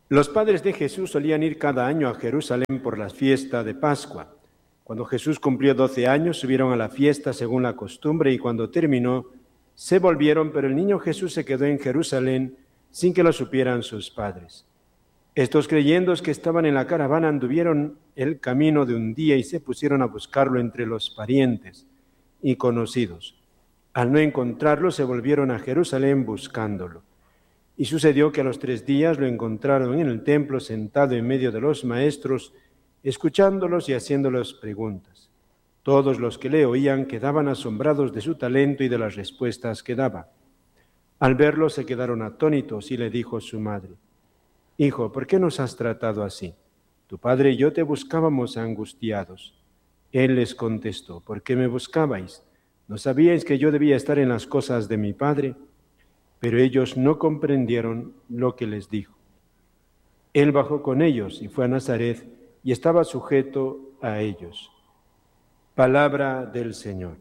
Los padres de Jesús solían ir cada año a Jerusalén por la fiesta de Pascua. Cuando Jesús cumplió 12 años, subieron a la fiesta según la costumbre y cuando terminó, se volvieron, pero el niño Jesús se quedó en Jerusalén sin que lo supieran sus padres. Estos creyentes que estaban en la caravana anduvieron el camino de un día y se pusieron a buscarlo entre los parientes y conocidos. Al no encontrarlo, se volvieron a Jerusalén buscándolo. Y sucedió que a los 3 días lo encontraron en el templo sentado en medio de los maestros, escuchándolos y haciéndoles preguntas. Todos los que le oían quedaban asombrados de su talento y de las respuestas que daba. Al verlo se quedaron atónitos y le dijo su madre: «Hijo, ¿por qué nos has tratado así? Tu padre y yo te buscábamos angustiados». Él les contestó: «¿Por qué me buscabais? ¿No sabíais que yo debía estar en las cosas de mi padre?». Pero ellos no comprendieron lo que les dijo. Él bajó con ellos y fue a Nazaret y estaba sujeto a ellos. Palabra del Señor.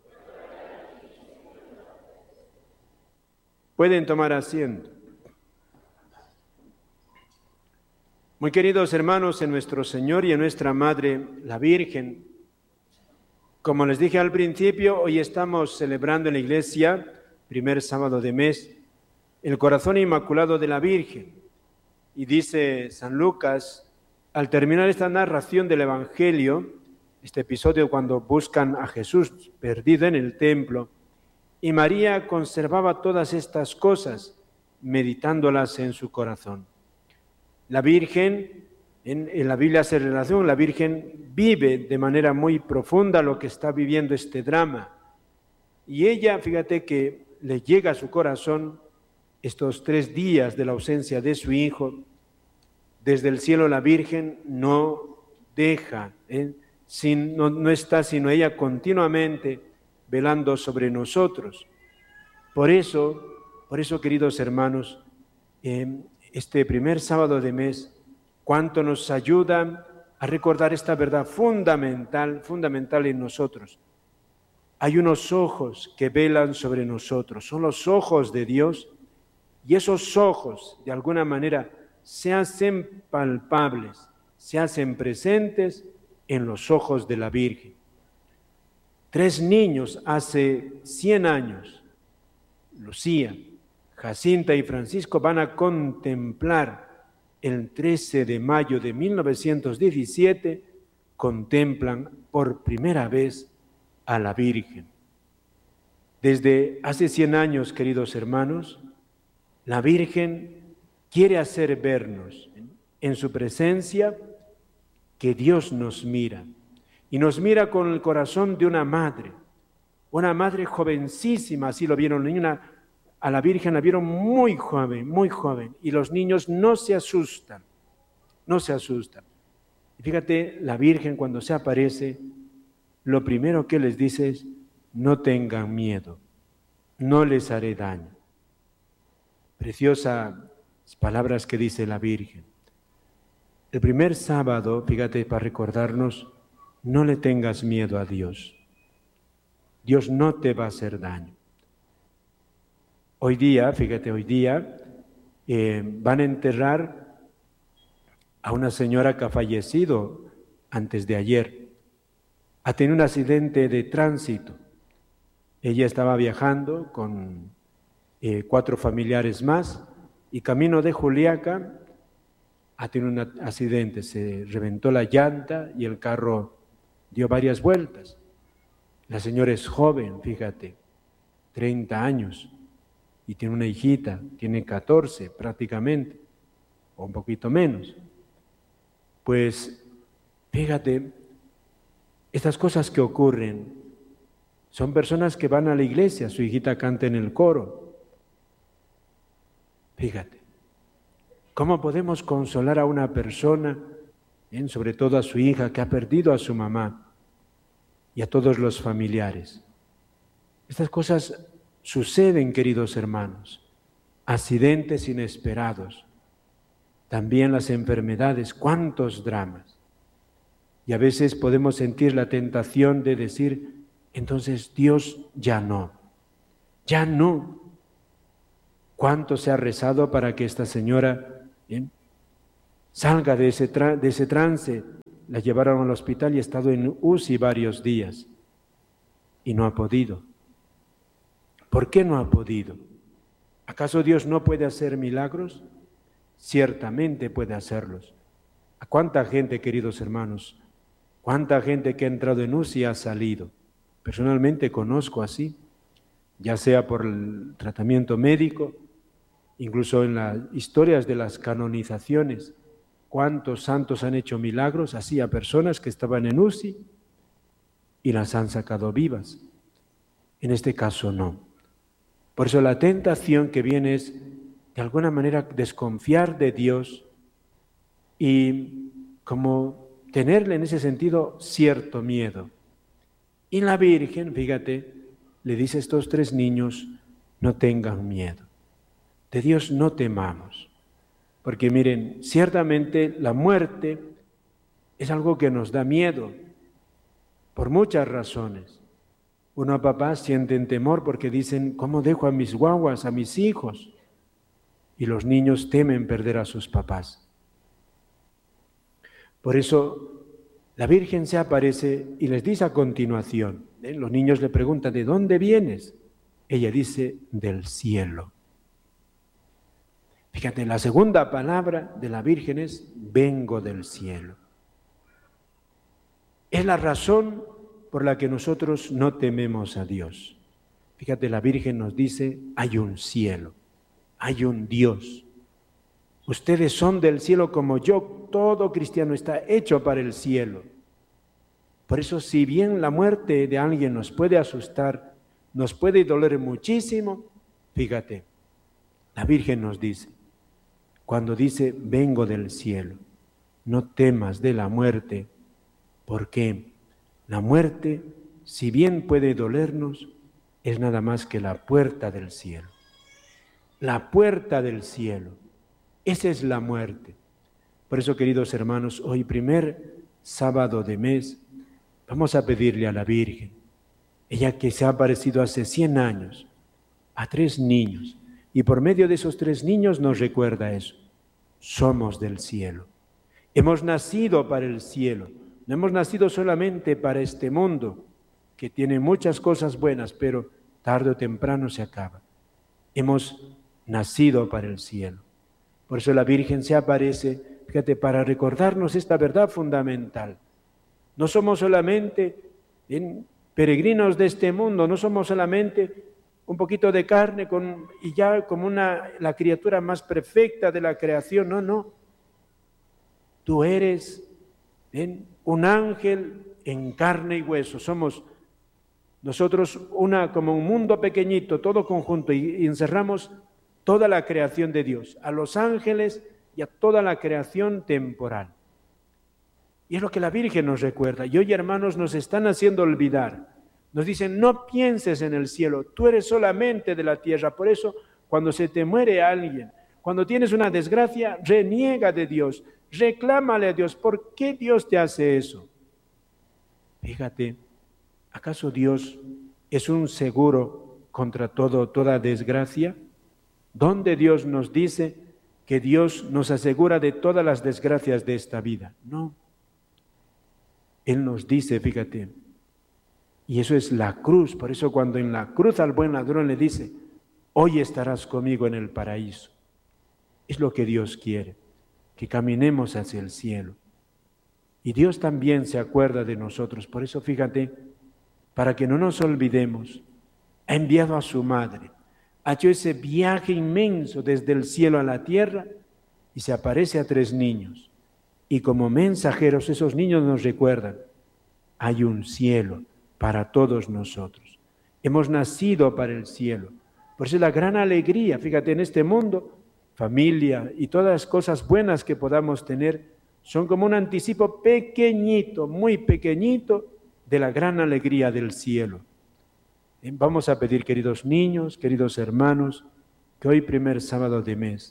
Pueden tomar asiento. Muy queridos hermanos, en nuestro Señor y en nuestra Madre, la Virgen, como les dije al principio, hoy estamos celebrando en la iglesia, primer sábado de mes, el corazón inmaculado de la Virgen. Y dice San Lucas, al terminar esta narración del Evangelio, este episodio cuando buscan a Jesús perdido en el templo, y María conservaba todas estas cosas, meditándolas en su corazón. La Virgen, en la Biblia se relaciona, la Virgen vive de manera muy profunda lo que está viviendo este drama. Y ella, fíjate que le llega a su corazón estos 3 días de la ausencia de su hijo. Desde el cielo la Virgen no deja, no está sino ella continuamente velando sobre nosotros. Por eso, queridos hermanos, este primer sábado de mes, cuánto nos ayuda a recordar esta verdad fundamental en nosotros. Hay unos ojos que velan sobre nosotros, son los ojos de Dios, y esos ojos, de alguna manera, se hacen palpables, se hacen presentes en los ojos de la Virgen. 3 niños hace 100 años, Lucía, Jacinta y Francisco, van a contemplar el 13 de mayo de 1917, contemplan por primera vez a la Virgen. Desde hace 100 años, queridos hermanos, la Virgen quiere hacer vernos en su presencia que Dios nos mira, y nos mira con el corazón de una madre jovencísima, así lo vieron, a la Virgen la vieron muy joven, y los niños no se asustan. Y fíjate, la Virgen cuando se aparece, lo primero que les dice es: no tengan miedo, no les haré daño. Preciosas palabras que dice la Virgen. El primer sábado, fíjate, para recordarnos, no le tengas miedo a Dios. Dios no te va a hacer daño. Hoy día van a enterrar a una señora que ha fallecido antes de ayer. Ha tenido un accidente de tránsito. Ella estaba viajando con 4 familiares más y camino de Juliaca ha tenido un accidente. Se reventó la llanta y el carro dio varias vueltas. La señora es joven, fíjate, 30 años. Y tiene una hijita, tiene 14 prácticamente, o un poquito menos. Pues, fíjate, estas cosas que ocurren son personas que van a la iglesia, su hijita canta en el coro. Fíjate, ¿cómo podemos consolar a una persona, sobre todo a su hija que ha perdido a su mamá y a todos los familiares? Estas cosas suceden, queridos hermanos, accidentes inesperados, también las enfermedades, cuántos dramas. Y a veces podemos sentir la tentación de decir: entonces Dios ya no. ¿Cuánto se ha rezado para que esta señora salga de ese trance. La llevaron al hospital y ha estado en UCI varios días y no ha podido. ¿Por qué no ha podido? ¿Acaso Dios no puede hacer milagros? Ciertamente puede hacerlos. ¿A cuánta gente, queridos hermanos, cuánta gente que ha entrado en UCI ha salido? Personalmente conozco así, ya sea por el tratamiento médico, incluso en las historias de las canonizaciones. ¿Cuántos santos han hecho milagros así a personas que estaban en UCI y las han sacado vivas? En este caso no. Por eso la tentación que viene es, de alguna manera, desconfiar de Dios y como tenerle en ese sentido cierto miedo. Y la Virgen, fíjate, le dice a estos 3 niños, no tengan miedo. De Dios no temamos. Porque miren, ciertamente la muerte es algo que nos da miedo por muchas razones. Unos papás sienten temor porque dicen, ¿cómo dejo a mis guaguas, a mis hijos? Y los niños temen perder a sus papás. Por eso la Virgen se aparece y les dice a continuación, los niños le preguntan, ¿de dónde vienes? Ella dice, del cielo. Fíjate, la segunda palabra de la Virgen es, vengo del cielo. Es la razón por la que nosotros no tememos a Dios. Fíjate, la Virgen nos dice, hay un cielo, hay un Dios. Ustedes son del cielo como yo, todo cristiano está hecho para el cielo. Por eso, si bien la muerte de alguien nos puede asustar, nos puede doler muchísimo, fíjate, la Virgen nos dice, cuando dice, vengo del cielo, no temas de la muerte, porque la muerte, si bien puede dolernos, es nada más que la puerta del cielo. La puerta del cielo, esa es la muerte. Por eso, queridos hermanos, hoy primer sábado de mes, vamos a pedirle a la Virgen, ella que se ha aparecido hace 100 años, a 3 niños, y por medio de esos 3 niños nos recuerda eso. Somos del cielo. Hemos nacido para el cielo. No hemos nacido solamente para este mundo, que tiene muchas cosas buenas, pero tarde o temprano se acaba. Hemos nacido para el cielo. Por eso la Virgen se aparece, fíjate, para recordarnos esta verdad fundamental. No somos solamente peregrinos de este mundo, no somos solamente un poquito de carne y ya como la criatura más perfecta de la creación. No. Tú eres un ángel en carne y hueso. Somos nosotros como un mundo pequeñito, todo conjunto, y encerramos toda la creación de Dios, a los ángeles y a toda la creación temporal. Y es lo que la Virgen nos recuerda. Y hoy, hermanos, nos están haciendo olvidar. Nos dicen, no pienses en el cielo, tú eres solamente de la tierra. Por eso, cuando se te muere alguien, cuando tienes una desgracia, reniega de Dios, reclámale a Dios. ¿Por qué Dios te hace eso? Fíjate, ¿acaso Dios es un seguro contra toda desgracia? ¿Dónde Dios nos dice que Dios nos asegura de todas las desgracias de esta vida? No. Él nos dice, fíjate, y eso es la cruz. Por eso cuando en la cruz al buen ladrón le dice, hoy estarás conmigo en el paraíso. Es lo que Dios quiere, que caminemos hacia el cielo. Y Dios también se acuerda de nosotros. Por eso, fíjate, para que no nos olvidemos, ha enviado a su madre, ha hecho ese viaje inmenso desde el cielo a la tierra y se aparece a 3 niños. Y como mensajeros, esos niños nos recuerdan, hay un cielo para todos nosotros. Hemos nacido para el cielo. Por eso la gran alegría, fíjate, en este mundo, familia y todas las cosas buenas que podamos tener, son como un anticipo pequeñito, muy pequeñito, de la gran alegría del cielo. Vamos a pedir, queridos niños, queridos hermanos, que hoy primer sábado de mes,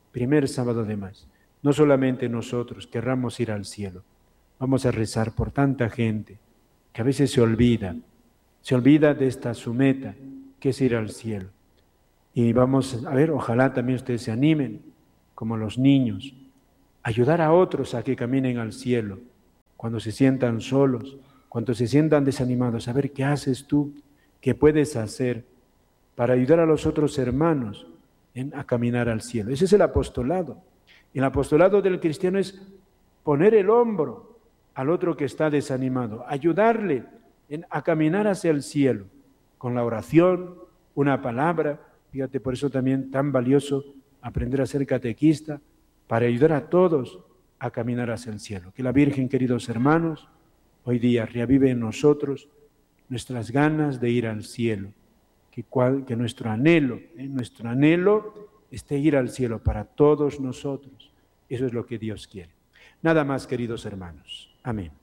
no solamente nosotros querramos ir al cielo, vamos a rezar por tanta gente que a veces se olvida de esta su meta, que es ir al cielo. Y vamos a ver, ojalá también ustedes se animen, como los niños, ayudar a otros a que caminen al cielo, cuando se sientan solos, cuando se sientan desanimados, a ver qué haces tú, qué puedes hacer para ayudar a los otros hermanos a caminar al cielo. Ese es el apostolado. El apostolado del cristiano es poner el hombro al otro que está desanimado, ayudarle a caminar hacia el cielo, con la oración, una palabra. Fíjate, por eso también tan valioso aprender a ser catequista, para ayudar a todos a caminar hacia el cielo. Que la Virgen, queridos hermanos, hoy día reavive en nosotros nuestras ganas de ir al cielo, que nuestro anhelo esté ir al cielo para todos nosotros. Eso es lo que Dios quiere. Nada más, queridos hermanos. Amén.